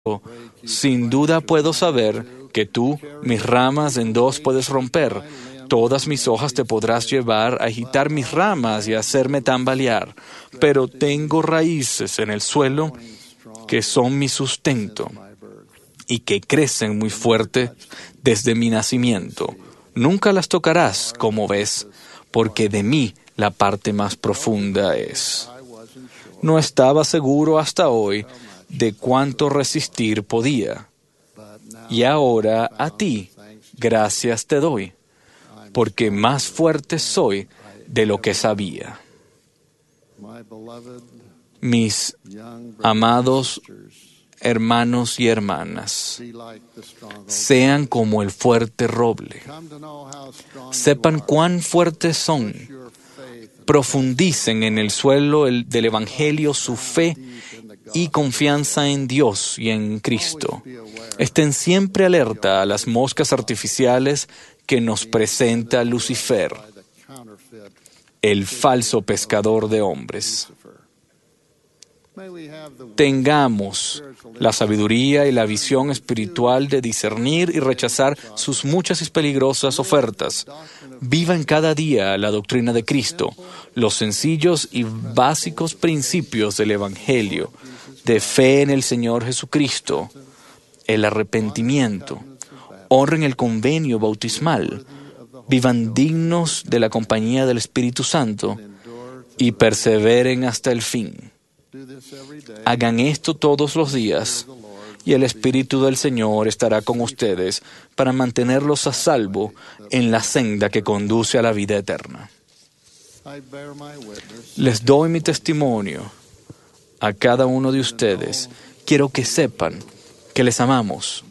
Sin duda puedo saber que tú, mis ramas en dos puedes romper. Todas mis hojas te podrás llevar a agitar mis ramas y hacerme tambalear. Pero tengo raíces en el suelo que son mi sustento y que crecen muy fuerte desde mi nacimiento. Nunca las tocarás, como ves, porque de mí la parte más profunda es. No estaba seguro hasta hoy de cuánto resistir podía. Y ahora a ti, gracias te doy, porque más fuerte soy de lo que sabía. Mis amados hermanos y hermanas, sean como el fuerte roble. Sepan cuán fuertes son. Profundicen en el suelo del Evangelio su fe y confianza en Dios y en Cristo. Estén siempre alerta a las moscas artificiales que nos presenta Lucifer, el falso pescador de hombres. Tengamos la sabiduría y la visión espiritual de discernir y rechazar sus muchas y peligrosas ofertas. Vivan cada día la doctrina de Cristo, los sencillos y básicos principios del Evangelio, de fe en el Señor Jesucristo, el arrepentimiento. Honren el convenio bautismal. Vivan dignos de la compañía del Espíritu Santo y perseveren hasta el fin. Hagan esto todos los días y el Espíritu del Señor estará con ustedes para mantenerlos a salvo en la senda que conduce a la vida eterna. Les doy mi testimonio a cada uno de ustedes. Quiero que sepan que les amamos.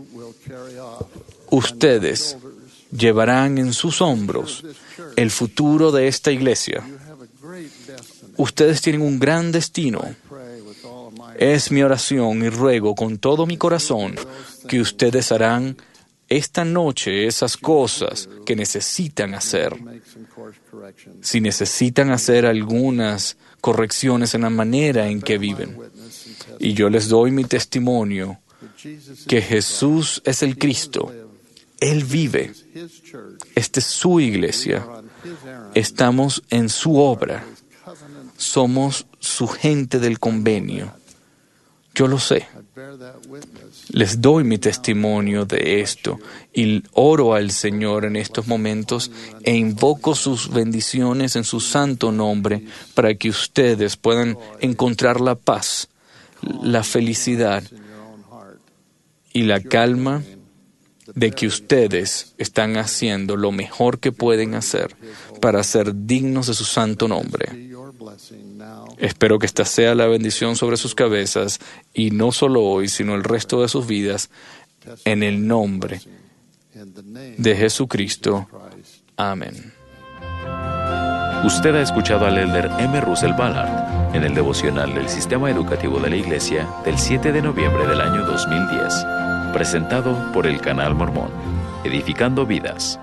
Ustedes llevarán en sus hombros el futuro de esta iglesia. Ustedes tienen un gran destino. Es mi oración y ruego con todo mi corazón que ustedes harán esta noche esas cosas que necesitan hacer. Si necesitan hacer algunas correcciones en la manera en que viven. Y yo les doy mi testimonio que Jesús es el Cristo. Él vive. Esta es su iglesia. Estamos en su obra. Somos su gente del convenio. Yo lo sé. Les doy mi testimonio de esto y oro al Señor en estos momentos e invoco sus bendiciones en su santo nombre para que ustedes puedan encontrar la paz, la felicidad y la calma de que ustedes están haciendo lo mejor que pueden hacer para ser dignos de su santo nombre. Espero que esta sea la bendición sobre sus cabezas y no solo hoy, sino el resto de sus vidas, en el nombre de Jesucristo. Amén. Usted ha escuchado al elder M. Russell Ballard en el devocional del Sistema Educativo de la Iglesia del 7 de noviembre del año 2010, presentado por el Canal Mormón, edificando vidas.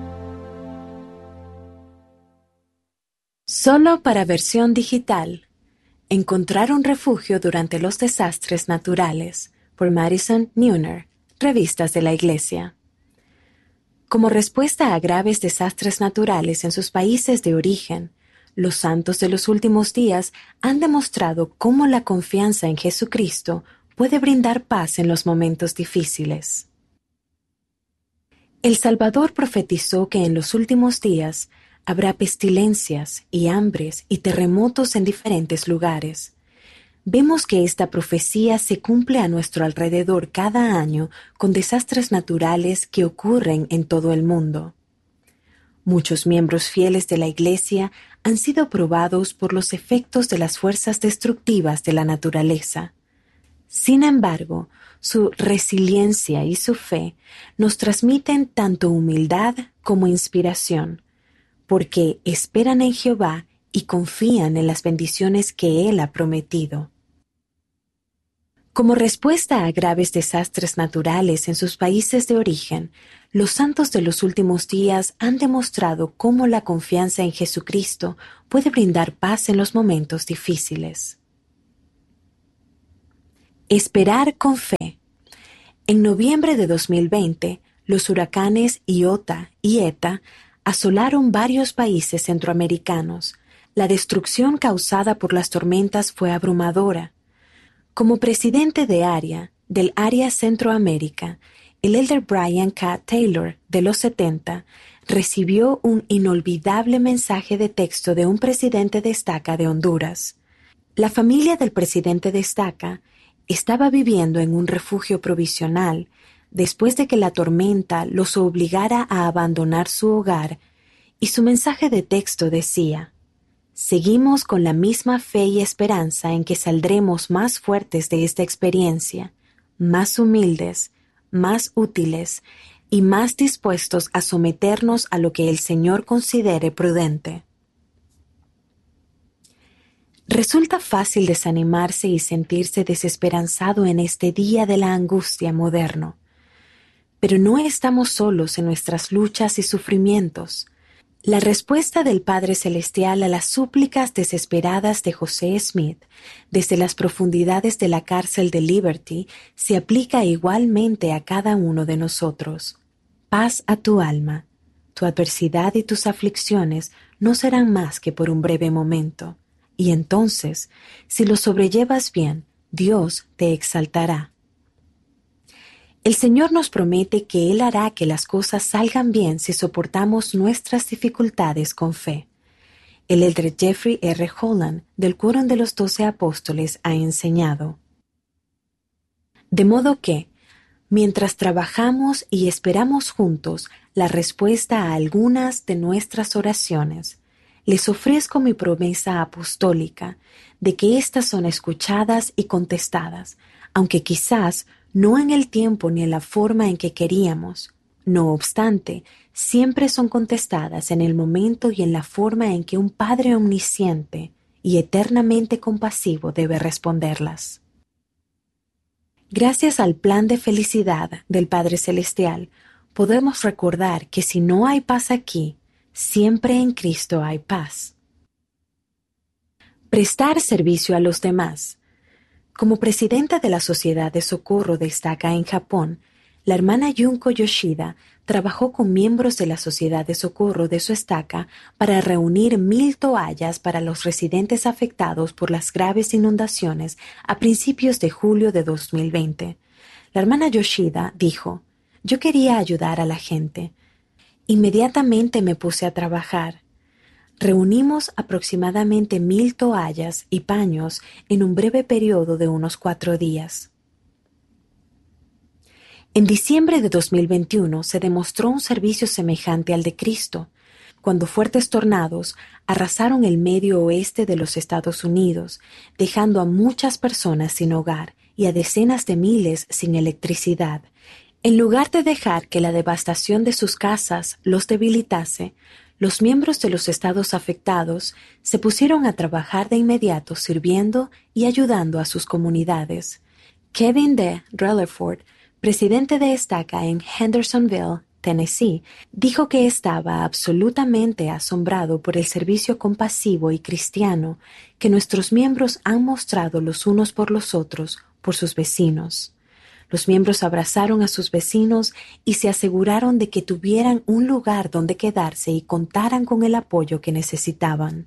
Solo para versión digital. Encontrar un refugio durante los desastres naturales, por Madison Neuner, Revistas de la Iglesia. Como respuesta a graves desastres naturales en sus países de origen, los santos de los últimos días han demostrado cómo la confianza en Jesucristo puede brindar paz en los momentos difíciles. El Salvador profetizó que en los últimos días habrá pestilencias y hambres y terremotos en diferentes lugares. Vemos que esta profecía se cumple a nuestro alrededor cada año con desastres naturales que ocurren en todo el mundo. Muchos miembros fieles de la Iglesia han sido probados por los efectos de las fuerzas destructivas de la naturaleza. Sin embargo, su resiliencia y su fe nos transmiten tanto humildad como inspiración, porque esperan en Jehová y confían en las bendiciones que Él ha prometido. Como respuesta a graves desastres naturales en sus países de origen, los santos de los últimos días han demostrado cómo la confianza en Jesucristo puede brindar paz en los momentos difíciles. Esperar con fe. En noviembre de 2020, los huracanes Iota y Eta asolaron varios países centroamericanos. La destrucción causada por las tormentas fue abrumadora. Como presidente del área Centroamérica, el elder Brian K. Taylor, de los 70, recibió un inolvidable mensaje de texto de un presidente de estaca de Honduras. La familia del presidente de estaca estaba viviendo en un refugio provisional después de que la tormenta los obligara a abandonar su hogar, y su mensaje de texto decía: «Seguimos con la misma fe y esperanza en que saldremos más fuertes de esta experiencia, más humildes, más útiles y más dispuestos a someternos a lo que el Señor considere prudente». Resulta fácil desanimarse y sentirse desesperanzado en este día de la angustia moderno. Pero no estamos solos en nuestras luchas y sufrimientos. La respuesta del Padre Celestial a las súplicas desesperadas de José Smith desde las profundidades de la cárcel de Liberty se aplica igualmente a cada uno de nosotros. Paz a tu alma. Tu adversidad y tus aflicciones no serán más que por un breve momento. Y entonces, si lo sobrellevas bien, Dios te exaltará. El Señor nos promete que Él hará que las cosas salgan bien si soportamos nuestras dificultades con fe. El elder Jeffrey R. Holland, del Quórum de los 12 Apóstoles, ha enseñado: de modo que, mientras trabajamos y esperamos juntos la respuesta a algunas de nuestras oraciones, les ofrezco mi promesa apostólica de que éstas son escuchadas y contestadas, aunque quizás no en el tiempo ni en la forma en que queríamos. No obstante, siempre son contestadas en el momento y en la forma en que un Padre omnisciente y eternamente compasivo debe responderlas. Gracias al plan de felicidad del Padre Celestial, podemos recordar que si no hay paz aquí, siempre en Cristo hay paz. Prestar servicio a los demás. Como presidenta de la Sociedad de Socorro de Estaca en Japón, la hermana Junko Yoshida trabajó con miembros de la Sociedad de Socorro de su estaca para reunir 1,000 toallas para los residentes afectados por las graves inundaciones a principios de julio de 2020. La hermana Yoshida dijo: «Yo quería ayudar a la gente. Inmediatamente me puse a trabajar. Reunimos aproximadamente 1,000 toallas y paños en un breve periodo de unos 4 días. En diciembre de 2021 se demostró un servicio semejante al de Cristo, cuando fuertes tornados arrasaron el medio oeste de los Estados Unidos, dejando a muchas personas sin hogar y a decenas de miles sin electricidad. En lugar de dejar que la devastación de sus casas los debilitase, los miembros de los estados afectados se pusieron a trabajar de inmediato sirviendo y ayudando a sus comunidades. Kevin D. Rutherford, presidente de estaca en Hendersonville, Tennessee, dijo que estaba absolutamente asombrado por el servicio compasivo y cristiano que nuestros miembros han mostrado los unos por los otros por sus vecinos. Los miembros abrazaron a sus vecinos y se aseguraron de que tuvieran un lugar donde quedarse y contaran con el apoyo que necesitaban.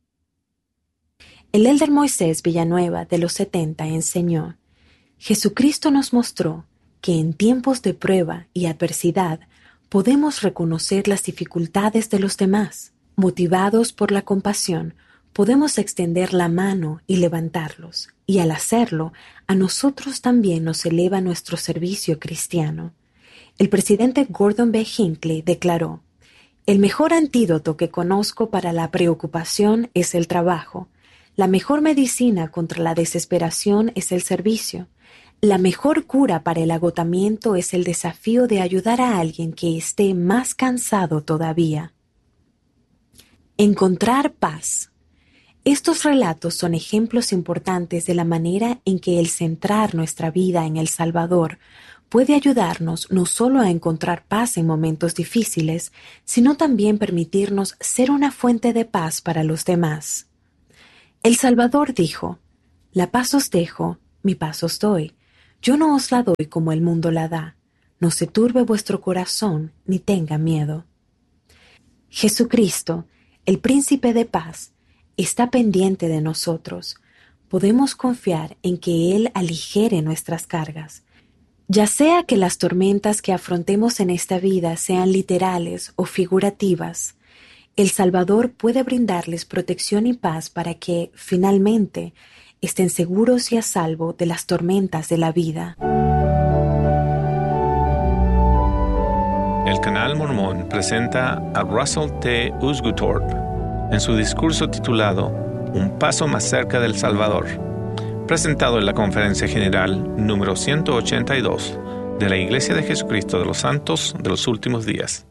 El elder Moisés Villanueva, de los 70, enseñó: Jesucristo nos mostró que en tiempos de prueba y adversidad podemos reconocer las dificultades de los demás. Motivados por la compasión, podemos extender la mano y levantarlos, y al hacerlo, a nosotros también nos eleva nuestro servicio cristiano. El presidente Gordon B. Hinckley declaró: «El mejor antídoto que conozco para la preocupación es el trabajo. La mejor medicina contra la desesperación es el servicio. La mejor cura para el agotamiento es el desafío de ayudar a alguien que esté más cansado todavía». Encontrar paz. Estos relatos son ejemplos importantes de la manera en que el centrar nuestra vida en el Salvador puede ayudarnos no solo a encontrar paz en momentos difíciles, sino también permitirnos ser una fuente de paz para los demás. El Salvador dijo: «La paz os dejo, mi paz os doy. Yo no os la doy como el mundo la da. No se turbe vuestro corazón, ni tenga miedo. Jesucristo, el Príncipe de Paz, está pendiente de nosotros. Podemos confiar en que Él aligere nuestras cargas. Ya sea que las tormentas que afrontemos en esta vida sean literales o figurativas, el Salvador puede brindarles protección y paz para que, finalmente, estén seguros y a salvo de las tormentas de la vida. El Canal Mormón presenta a Russell T. Usguthorpe en su discurso titulado Un paso más cerca del Salvador, presentado en la Conferencia General número 182 de la Iglesia de Jesucristo de los Santos de los Últimos Días.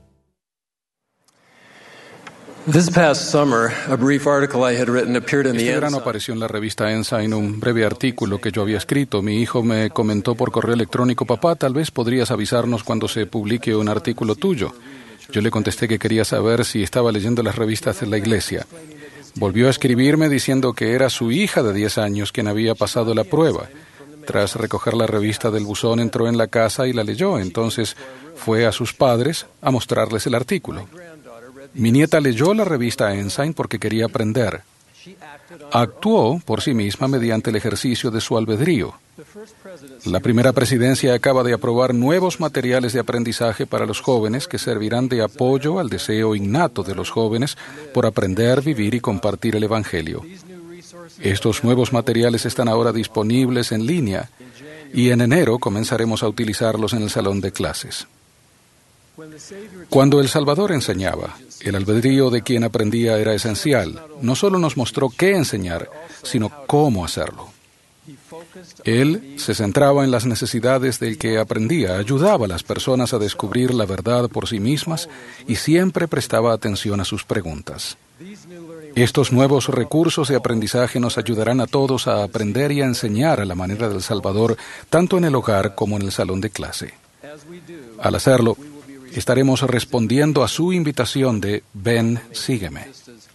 This past summer, a brief article I had written appeared in the Este verano Ensign. apareció en la revista Ensign un breve artículo que yo había escrito. Mi hijo me comentó por correo electrónico: papá, tal vez podrías avisarnos cuando se publique un artículo tuyo. Yo le contesté que quería saber si estaba leyendo las revistas de la iglesia. Volvió a escribirme diciendo que era su hija de 10 años quien había pasado la prueba. Tras recoger la revista del buzón, entró en la casa y la leyó. Entonces fue a sus padres a mostrarles el artículo. Mi nieta leyó la revista Ensign porque quería aprender. Actuó por sí misma mediante el ejercicio de su albedrío. La primera presidencia acaba de aprobar nuevos materiales de aprendizaje para los jóvenes que servirán de apoyo al deseo innato de los jóvenes por aprender, vivir y compartir el Evangelio. Estos nuevos materiales están ahora disponibles en línea y en enero comenzaremos a utilizarlos en el salón de clases. Cuando el Salvador enseñaba, el albedrío de quien aprendía era esencial. No solo nos mostró qué enseñar, sino cómo hacerlo. Él se centraba en las necesidades del que aprendía, ayudaba a las personas a descubrir la verdad por sí mismas y siempre prestaba atención a sus preguntas. Estos nuevos recursos de aprendizaje nos ayudarán a todos a aprender y a enseñar a la manera del Salvador, tanto en el hogar como en el salón de clase. Al hacerlo, estaremos respondiendo a su invitación de «Ven, sígueme»,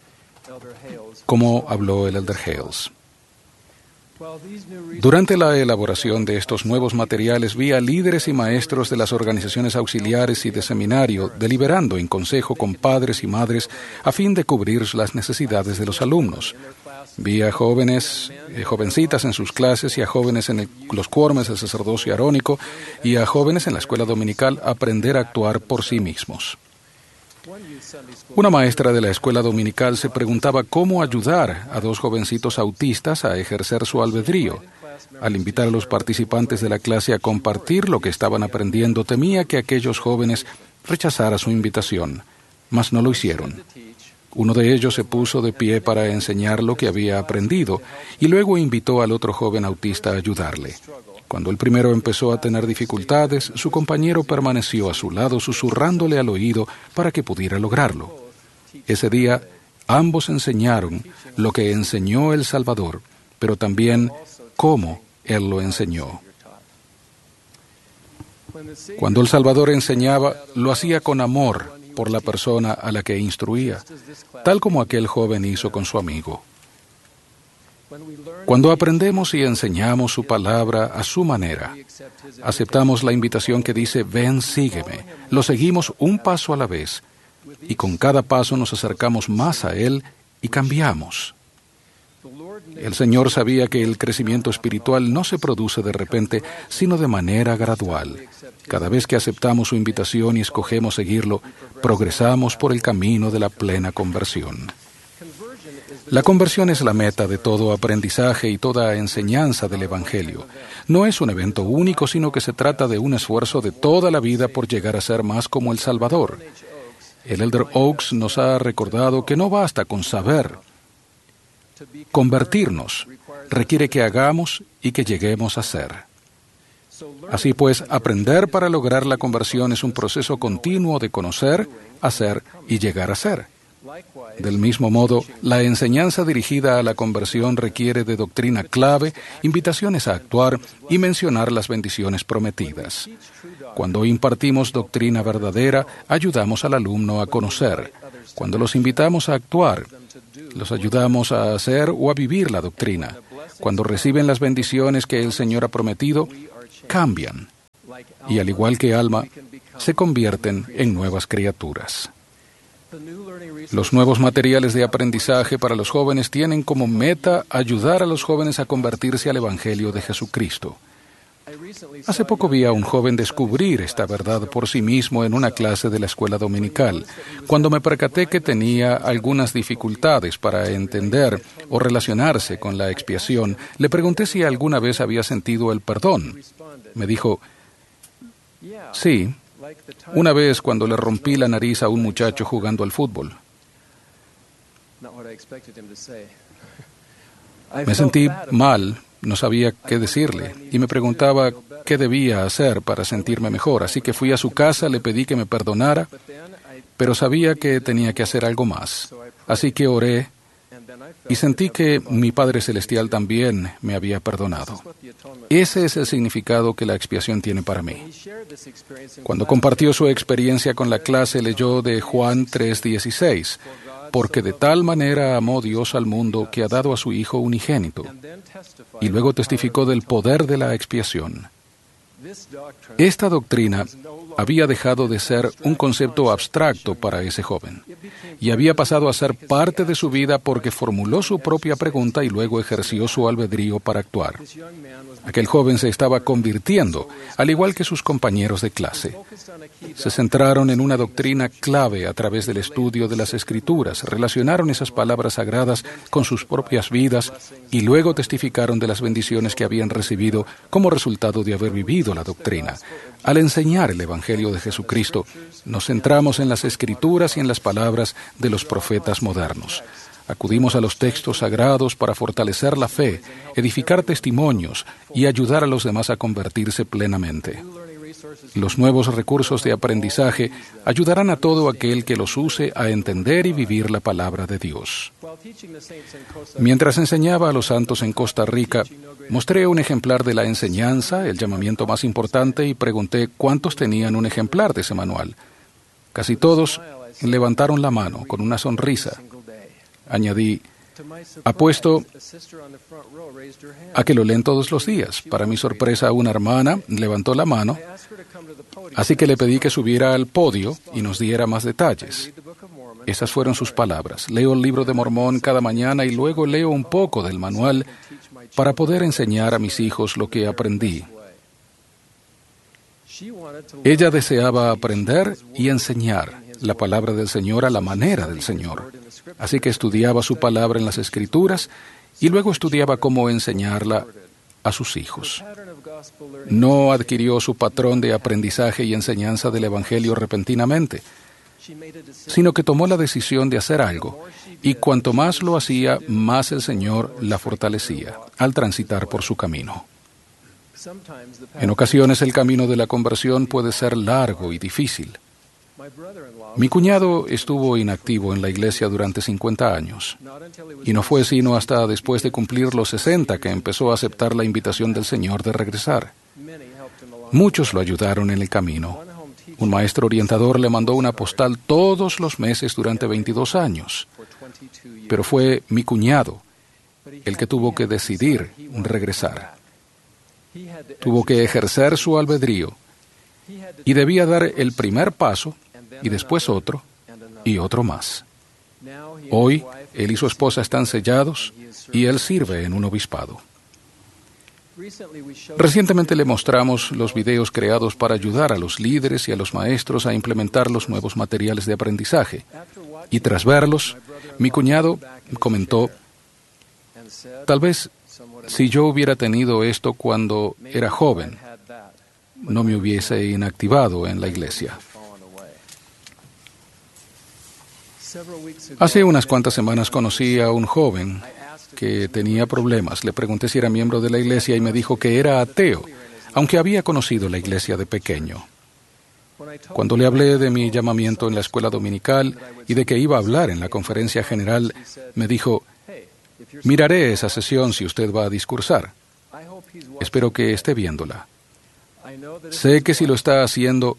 como habló el Elder Hales. Durante la elaboración de estos nuevos materiales vi a líderes y maestros de las organizaciones auxiliares y de seminario deliberando en consejo con padres y madres a fin de cubrir las necesidades de los alumnos. Vi a jóvenes, jovencitas en sus clases y a jóvenes en los quórums del sacerdocio arónico y a jóvenes en la escuela dominical aprender a actuar por sí mismos. Una maestra de la escuela dominical se preguntaba cómo ayudar a dos jovencitos autistas a ejercer su albedrío. Al invitar a los participantes de la clase a compartir lo que estaban aprendiendo, temía que aquellos jóvenes rechazaran su invitación, mas no lo hicieron. Uno de ellos se puso de pie para enseñar lo que había aprendido y luego invitó al otro joven autista a ayudarle. Cuando el primero empezó a tener dificultades, su compañero permaneció a su lado susurrándole al oído para que pudiera lograrlo. Ese día, ambos enseñaron lo que enseñó el Salvador, pero también cómo Él lo enseñó. Cuando el Salvador enseñaba, lo hacía con amor por la persona a la que instruía, tal como aquel joven hizo con su amigo. Cuando aprendemos y enseñamos su palabra a su manera, aceptamos la invitación que dice, ven, sígueme, lo seguimos un paso a la vez, y con cada paso nos acercamos más a Él y cambiamos. El Señor sabía que el crecimiento espiritual no se produce de repente, sino de manera gradual. Cada vez que aceptamos su invitación y escogemos seguirlo, progresamos por el camino de la plena conversión. La conversión es la meta de todo aprendizaje y toda enseñanza del Evangelio. No es un evento único, sino que se trata de un esfuerzo de toda la vida por llegar a ser más como el Salvador. El Elder Oaks nos ha recordado que no basta con saber. Convertirnos requiere que hagamos y que lleguemos a ser. Así pues, aprender para lograr la conversión es un proceso continuo de conocer, hacer y llegar a ser. Del mismo modo, la enseñanza dirigida a la conversión requiere de doctrina clave, invitaciones a actuar y mencionar las bendiciones prometidas. Cuando impartimos doctrina verdadera, ayudamos al alumno a conocer. Cuando los invitamos a actuar, los ayudamos a hacer o a vivir la doctrina. Cuando reciben las bendiciones que el Señor ha prometido, cambian y, al igual que Alma, se convierten en nuevas criaturas. Los nuevos materiales de aprendizaje para los jóvenes tienen como meta ayudar a los jóvenes a convertirse al Evangelio de Jesucristo. Hace poco vi a un joven descubrir esta verdad por sí mismo en una clase de la escuela dominical. Cuando me percaté que tenía algunas dificultades para entender o relacionarse con la expiación, le pregunté si alguna vez había sentido el perdón. Me dijo, sí, una vez cuando le rompí la nariz a un muchacho jugando al fútbol. Me sentí mal. No sabía qué decirle y me preguntaba qué debía hacer para sentirme mejor, así que fui a su casa, le pedí que me perdonara, pero sabía que tenía que hacer algo más. Así que oré y sentí que mi Padre Celestial también me había perdonado. Ese es el significado que la expiación tiene para mí. Cuando compartió su experiencia con la clase, leyó de Juan 3:16, porque de tal manera amó Dios al mundo que ha dado a su Hijo unigénito. Y luego testificó del poder de la expiación. Esta doctrina había dejado de ser un concepto abstracto para ese joven y había pasado a ser parte de su vida porque formuló su propia pregunta y luego ejerció su albedrío para actuar. Aquel joven se estaba convirtiendo, al igual que sus compañeros de clase. Se centraron en una doctrina clave a través del estudio de las Escrituras, relacionaron esas palabras sagradas con sus propias vidas y luego testificaron de las bendiciones que habían recibido como resultado de haber vivido la doctrina. Al enseñar el Evangelio de Jesucristo, nos centramos en las Escrituras y en las palabras de los profetas modernos. Acudimos a los textos sagrados para fortalecer la fe, edificar testimonios y ayudar a los demás a convertirse plenamente. Los nuevos recursos de aprendizaje ayudarán a todo aquel que los use a entender y vivir la palabra de Dios. Mientras enseñaba a los santos en Costa Rica, mostré un ejemplar de la enseñanza, el llamamiento más importante, y pregunté cuántos tenían un ejemplar de ese manual. Casi todos levantaron la mano con una sonrisa. Añadí, apuesto a que lo leen todos los días. Para mi sorpresa, una hermana levantó la mano, así que le pedí que subiera al podio y nos diera más detalles. Esas fueron sus palabras. Leo el libro de Mormón cada mañana y luego leo un poco del manual para poder enseñar a mis hijos lo que aprendí. Ella deseaba aprender y enseñar la palabra del Señor a la manera del Señor. Así que estudiaba su palabra en las Escrituras y luego estudiaba cómo enseñarla a sus hijos. No adquirió su patrón de aprendizaje y enseñanza del Evangelio repentinamente, sino que tomó la decisión de hacer algo, y cuanto más lo hacía, más el Señor la fortalecía al transitar por su camino. En ocasiones el camino de la conversión puede ser largo y difícil. Mi cuñado estuvo inactivo en la iglesia durante 50 años, y no fue sino hasta después de cumplir los 60 que empezó a aceptar la invitación del Señor de regresar. Muchos lo ayudaron en el camino. Un maestro orientador le mandó una postal todos los meses durante 22 años, pero fue mi cuñado el que tuvo que decidir regresar. Tuvo que ejercer su albedrío y debía dar el primer paso y después otro y otro más. Hoy, él y su esposa están sellados y él sirve en un obispado. Recientemente le mostramos los videos creados para ayudar a los líderes y a los maestros a implementar los nuevos materiales de aprendizaje. Y tras verlos, mi cuñado comentó, tal vez si yo hubiera tenido esto cuando era joven, no me hubiese inactivado en la iglesia. Hace unas cuantas semanas conocí a un joven que tenía problemas. Le pregunté si era miembro de la iglesia y me dijo que era ateo, aunque había conocido la iglesia de pequeño. Cuando le hablé de mi llamamiento en la escuela dominical y de que iba a hablar en la conferencia general, me dijo, miraré esa sesión si usted va a discursar. Espero que esté viéndola. Sé que si lo está haciendo,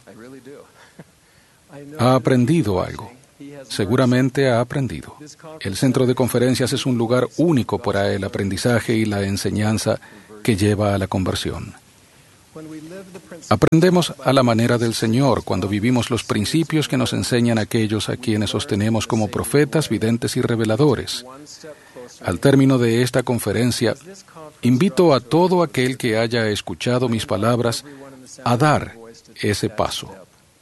ha aprendido algo. Seguramente ha aprendido. El centro de conferencias es un lugar único para el aprendizaje y la enseñanza que lleva a la conversión. Aprendemos a la manera del Señor cuando vivimos los principios que nos enseñan aquellos a quienes sostenemos como profetas, videntes y reveladores. Al término de esta conferencia, invito a todo aquel que haya escuchado mis palabras a dar ese paso.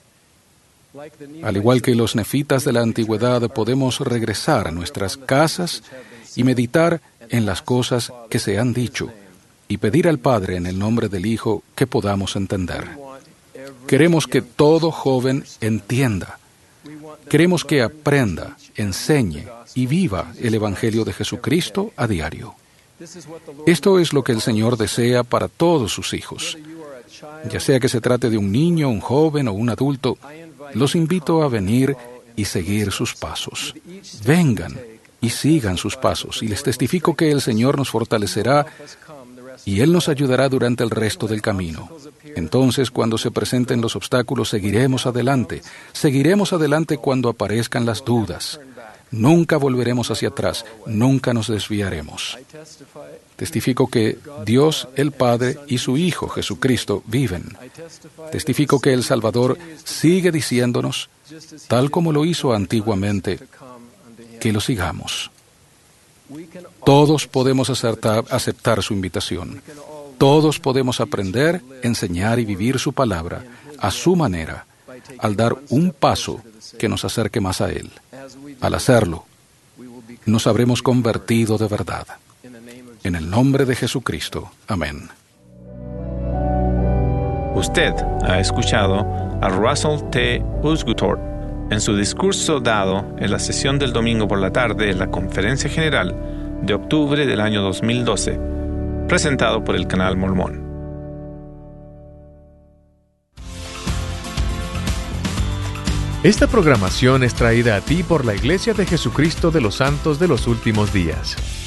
Al igual que los nefitas de la antigüedad, podemos regresar a nuestras casas y meditar en las cosas que se han dicho y pedir al Padre en el nombre del Hijo que podamos entender. Queremos que todo joven entienda. Queremos que aprenda, enseñe y viva el Evangelio de Jesucristo a diario. Esto es lo que el Señor desea para todos sus hijos. Ya sea que se trate de un niño, un joven o un adulto, los invito a venir y seguir sus pasos. Vengan y sigan sus pasos, y les testifico que el Señor nos fortalecerá y Él nos ayudará durante el resto del camino. Entonces, cuando se presenten los obstáculos, seguiremos adelante. Seguiremos adelante cuando aparezcan las dudas. Nunca volveremos hacia atrás, nunca nos desviaremos. Testifico que Dios, el Padre y su Hijo, Jesucristo, viven. Testifico que el Salvador sigue diciéndonos, tal como lo hizo antiguamente, que lo sigamos. Todos podemos aceptar su invitación. Todos podemos aprender, enseñar y vivir su palabra a su manera, al dar un paso que nos acerque más a Él. Al hacerlo, nos habremos convertido de verdad. En el nombre de Jesucristo. Amén. Usted ha escuchado a Russell T. Usguthorpe en su discurso dado en la sesión del domingo por la tarde en la Conferencia General de octubre del año 2012, presentado por el Canal Mormón. Esta programación es traída a ti por la Iglesia de Jesucristo de los Santos de los Últimos Días.